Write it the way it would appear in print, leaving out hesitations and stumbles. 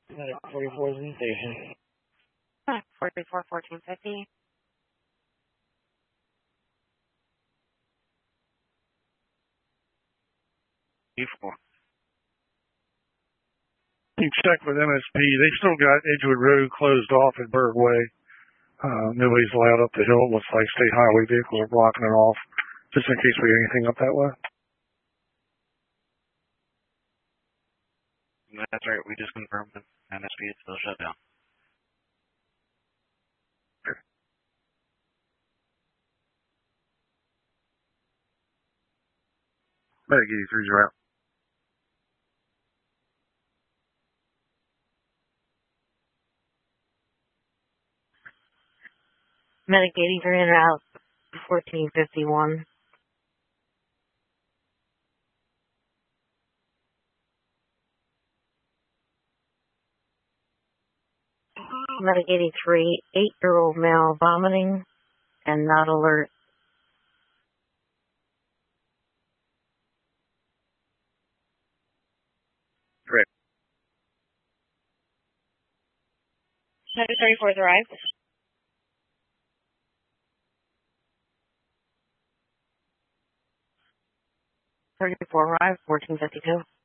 Medic 44 is in the station. 44, 1450. E4. You check with MSP. They still got Edgewood Road closed off at Berg Way. Nobody's allowed up the hill. It looks like state highway vehicles are blocking it off, just in case we get anything up that way. That's right. We just confirmed that MSP is still shut down. Medic 83 is out. Medic 83 and out. 1451. Medic 83, 8-year-old male vomiting and not alert. Correct. Medic 34 is arrived. 34 arrived, 1452.